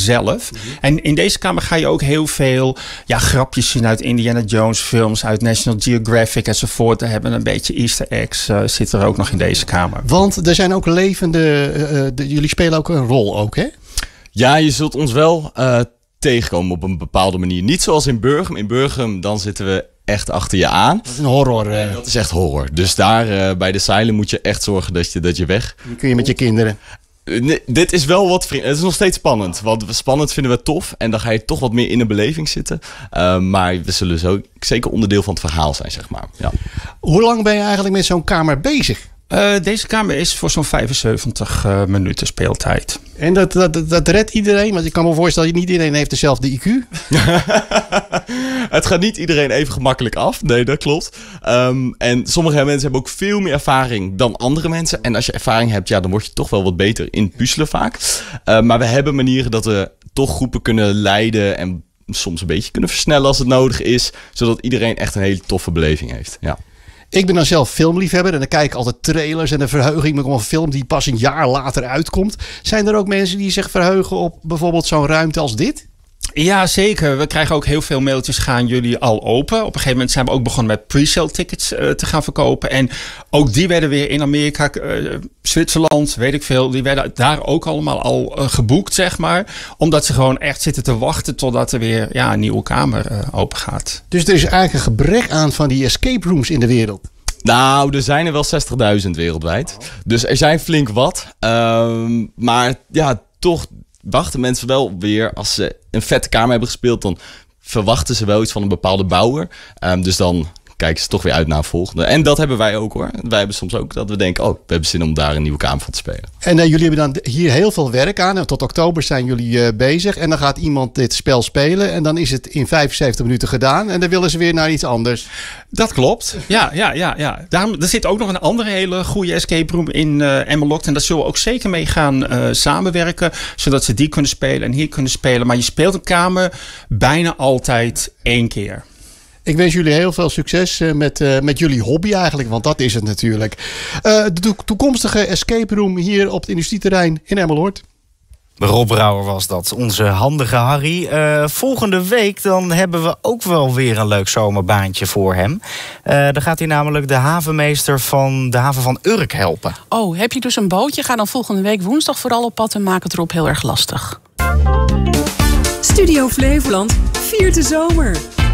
zelf. En in deze kamer ga je ook heel veel grapjes zien uit Indiana Jones films, uit National Geographic enzovoort. We hebben een beetje Easter eggs zit er ook nog in deze kamer. Want er zijn ook levende... jullie spelen ook een rol ook, hè? Ja, je zult ons wel tegenkomen op een bepaalde manier. Niet zoals in Burgum. In Burgum, dan zitten we echt achter je aan. Dat is een horror. Dat is echt horror. Dus daar bij de Asylum moet je echt zorgen dat je weg... Die kun je met je kinderen. Nee, dit is wel wat vriend. Het is nog steeds spannend. Want spannend vinden we tof. En dan ga je toch wat meer in de beleving zitten. Maar we zullen zo zeker onderdeel van het verhaal zijn, zeg maar. Ja. Hoe lang ben je eigenlijk met zo'n kamer bezig? Deze kamer is voor zo'n 75 minuten speeltijd. En dat redt iedereen? Want ik kan me voorstellen dat niet iedereen heeft dezelfde IQ. Het gaat niet iedereen even gemakkelijk af. Nee, dat klopt. En sommige mensen hebben ook veel meer ervaring dan andere mensen. En als je ervaring hebt, dan word je toch wel wat beter in puzzelen vaak. Maar we hebben manieren dat we toch groepen kunnen leiden en soms een beetje kunnen versnellen als het nodig is. Zodat iedereen echt een hele toffe beleving heeft. Ja. Ik ben dan zelf filmliefhebber en dan kijk ik altijd trailers en dan verheug ik me op een film die pas een jaar later uitkomt. Zijn er ook mensen die zich verheugen op bijvoorbeeld zo'n ruimte als dit? Ja, zeker. We krijgen ook heel veel mailtjes. Gaan jullie al open? Op een gegeven moment zijn we ook begonnen met pre-sale tickets te gaan verkopen. En ook die werden weer in Amerika, Zwitserland, weet ik veel. Die werden daar ook allemaal al geboekt, zeg maar. Omdat ze gewoon echt zitten te wachten totdat er weer een nieuwe kamer open gaat. Dus er is eigenlijk een gebrek aan van die escape rooms in de wereld. Nou, er zijn er wel 60.000 wereldwijd. Dus er zijn flink wat. Maar toch wachten mensen wel weer, als ze een vette kamer hebben gespeeld, dan verwachten ze wel iets van een bepaalde bouwer. Dus dan kijken ze toch weer uit naar een volgende. En dat hebben wij ook, hoor. Wij hebben soms ook dat we denken, we hebben zin om daar een nieuwe kamer van te spelen. En jullie hebben dan hier heel veel werk aan. Tot oktober zijn jullie bezig. En dan gaat iemand dit spel spelen. En dan is het in 75 minuten gedaan. En dan willen ze weer naar iets anders. Dat klopt. Ja. Er zit ook nog een andere hele goede escape room in Emmeloord. En daar zullen we ook zeker mee gaan samenwerken. Zodat ze die kunnen spelen en hier kunnen spelen. Maar je speelt een kamer bijna altijd 1 keer. Ik wens jullie heel veel succes met jullie hobby eigenlijk, want dat is het natuurlijk. De toekomstige escape room hier op het industrieterrein in Emmeloord. Rob Brouwer was dat, onze handige Harry. Volgende week dan hebben we ook wel weer een leuk zomerbaantje voor hem. Dan gaat hij namelijk de havenmeester van de haven van Urk helpen. Oh, heb je dus een bootje? Ga dan volgende week woensdag vooral op pad en maak het erop heel erg lastig. Studio Flevoland viert de zomer.